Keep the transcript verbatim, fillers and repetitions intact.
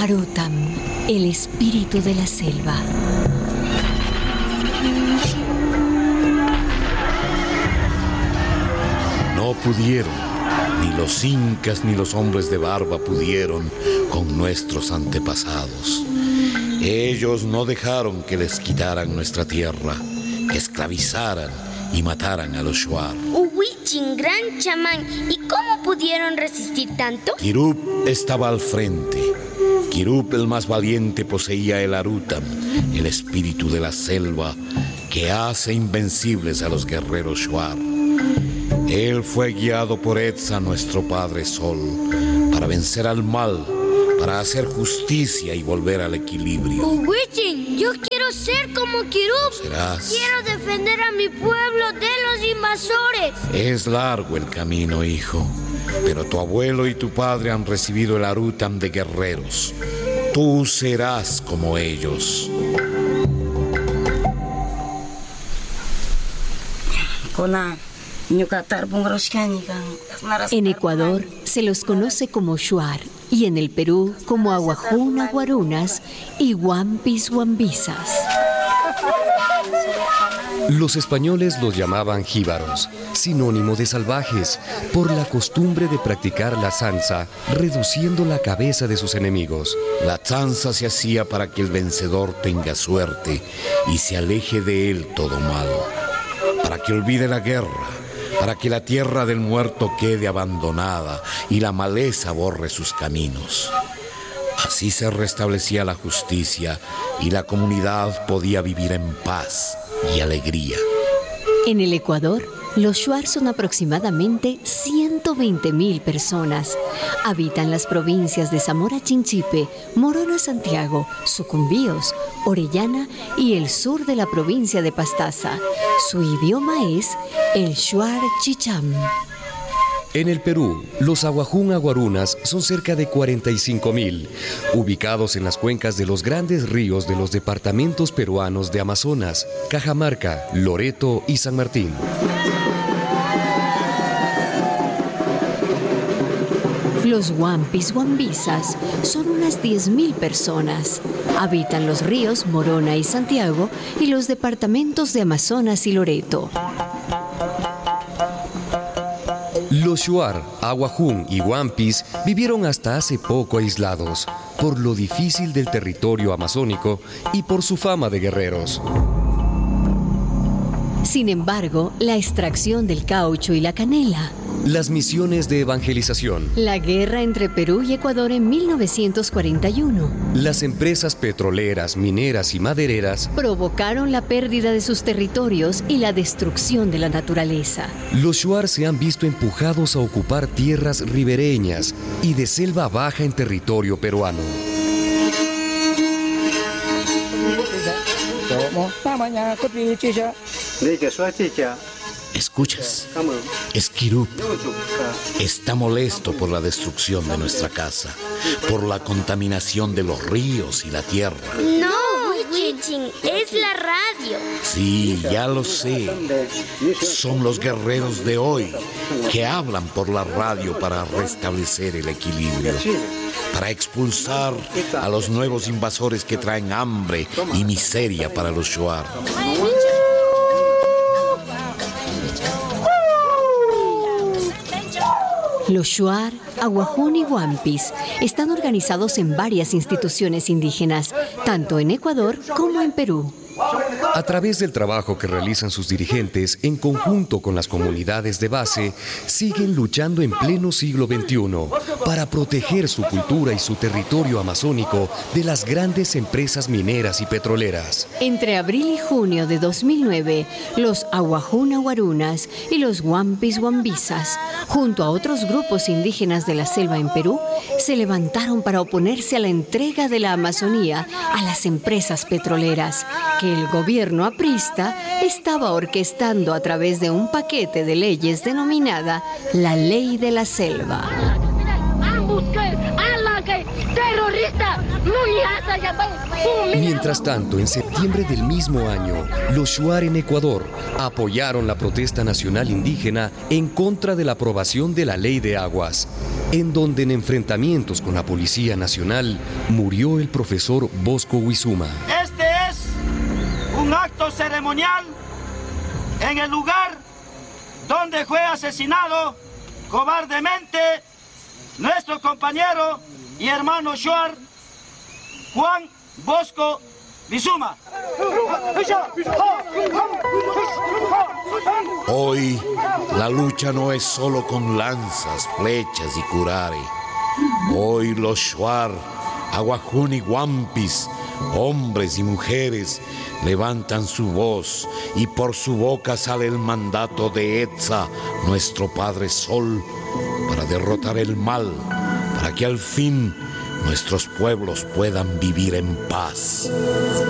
Arutam, el espíritu de la selva. No pudieron, ni los incas ni los hombres de barba pudieron con nuestros antepasados. Ellos no dejaron que les quitaran nuestra tierra, que esclavizaran y mataran a los Shuar. Uhuichin, gran chamán, ¿y cómo pudieron resistir tanto? Kirup estaba al frente. Kirup, el más valiente, poseía el Arutam, el espíritu de la selva que hace invencibles a los guerreros Shuar. Él fue guiado por Etza, nuestro Padre Sol, para vencer al mal, para hacer justicia y volver al equilibrio. Uhuichin, yo quiero ser como Kirup. Serás. Quiero defender a mi pueblo de los invasores. Es largo el camino, hijo, pero tu abuelo y tu padre han recibido el Arutam de guerreros. Tú serás como ellos. En Ecuador se los conoce como Shuar y en el Perú como Aguajún Aguarunas y Huampis Huambizas. Los españoles los llamaban jíbaros, sinónimo de salvajes, por la costumbre de practicar la zanza, reduciendo la cabeza de sus enemigos. La zanza se hacía para que el vencedor tenga suerte y se aleje de él todo mal, para que olvide la guerra, para que la tierra del muerto quede abandonada y la maleza borre sus caminos. Así se restablecía la justicia y la comunidad podía vivir en paz y alegría. En el Ecuador, los Shuar son aproximadamente ciento veinte mil personas. Habitan las provincias de Zamora Chinchipe, Morona Santiago, Sucumbíos, Orellana y el sur de la provincia de Pastaza. Su idioma es el Shuar Chicham. En el Perú, los Aguajún Aguarunas son cerca de cuarenta y cinco mil, ubicados en las cuencas de los grandes ríos de los departamentos peruanos de Amazonas, Cajamarca, Loreto y San Martín. Los Huampis Huambizas son unas diez mil personas. Habitan los ríos Morona y Santiago y los departamentos de Amazonas y Loreto. Los Shuar, Aguajún y Huampis vivieron hasta hace poco aislados, por lo difícil del territorio amazónico y por su fama de guerreros. Sin embargo, la extracción del caucho y la canela, las misiones de evangelización, la guerra entre Perú y Ecuador en mil novecientos cuarenta y uno, las empresas petroleras, mineras y madereras provocaron la pérdida de sus territorios y la destrucción de la naturaleza. Los Shuar se han visto empujados a ocupar tierras ribereñas y de selva baja en territorio peruano. ¿Escuchas? Es Kirup. Está molesto por la destrucción de nuestra casa, por la contaminación de los ríos y la tierra. No, Huichin, es la radio. Sí, ya lo sé. Son los guerreros de hoy que hablan por la radio para restablecer el equilibrio, para expulsar a los nuevos invasores que traen hambre y miseria para los Shuar. Los Shuar, Aguajún y Huampis están organizados en varias instituciones indígenas, tanto en Ecuador como en Perú. A través del trabajo que realizan sus dirigentes en conjunto con las comunidades de base, siguen luchando en pleno siglo veintiuno para proteger su cultura y su territorio amazónico de las grandes empresas mineras y petroleras. Entre abril y junio de dos mil nueve, los Aguajún Aguarunas y los Huampis Huambizas, junto a otros grupos indígenas de la selva en Perú, se levantaron para oponerse a la entrega de la Amazonía a las empresas petroleras, que el gobierno aprista estaba orquestando a través de un paquete de leyes denominada la Ley de la Selva. ¡Terrorista! Mientras tanto, en septiembre del mismo año, los Shuar en Ecuador apoyaron la protesta nacional indígena en contra de la aprobación de la Ley de Aguas, en donde en enfrentamientos con la Policía Nacional murió el profesor Bosco Huizuma. Este es un acto ceremonial en el lugar donde fue asesinado cobardemente nuestro compañero y hermano Shuar, Juan Bosco Huizuma. Hoy la lucha no es solo con lanzas, flechas y curare. Hoy los Shuar, Aguajún y Wampis, hombres y mujeres, levantan su voz y por su boca sale el mandato de Etza, nuestro Padre Sol, para derrotar el mal, para que al fin nuestros pueblos puedan vivir en paz.